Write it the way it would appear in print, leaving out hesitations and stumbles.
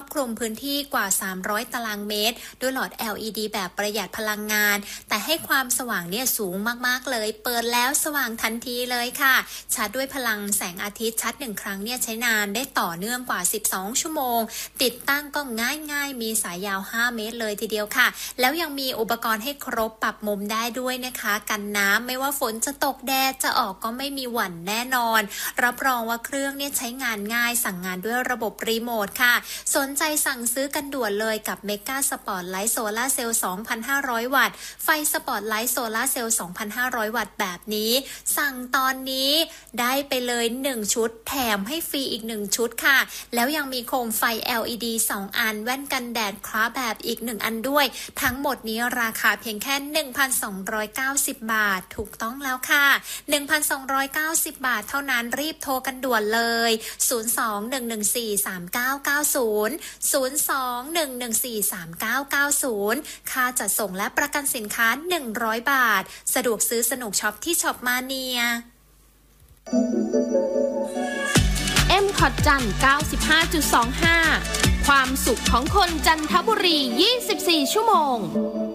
คลุมพื้นที่กว่า300ตารางเมตรด้วยหลอด LED แบบประหยัดพลังงานแต่ให้ความสว่างเนี่ยสูงมากๆเลยเปิดแล้วสว่างทันทีเลยค่ะชาร์จด้วยพลังแสงอาทิตย์ชาร์จ1ครั้งเนี่ยใช้นานได้ต่อเนื่องกว่า12ชั่วโมงติดตั้งก็ง่ายๆมีสายยาว5เมตรเลยทีเดียวค่ะแล้วยังมีอุปกรณ์ให้ครบปรับมุมได้ด้วยนะคะกันน้ำไม่ว่าฝนจะตกแดดจะออกก็ไม่มีหวั่นแน่นอนรับรองว่าเครื่องเนี่ยใช้งานง่ายสั่งงานด้วยระบบรีโมทค่ะสนใจสั่งซื้อกันด่วนเลยกับเมกาสปอร์ตไลท์โซล่าเซลล์ 2,500 วัตต์ไฟสปอร์ตไลท์โซล่าเซลล์ 2,500 วัตต์แบบนี้สั่งตอนนี้ได้ไปเลย1ชุดแถมให้ฟรีอีก1ชุดค่ะแล้วยังมีโคมไฟ LED 2 อันแว่นกันแดดคล้าแบบอีก1อันด้วยทั้งหมดนี้ราคาเพียงแค่ 1,290 บาทถูกต้องแล้วค่ะ 1,290 บาทเท่านั้นรีบโทรกันด่วนเลย 02-114-3990 02-114-3990 ค่าจัดส่งและประกันสินค้า100 บาทสะดวกซื้อสนุกช็อปที่ช็อปมาเนียคอร์ดจัน 95.25 ความสุขของคนจันทบุรี 24 ชั่วโมง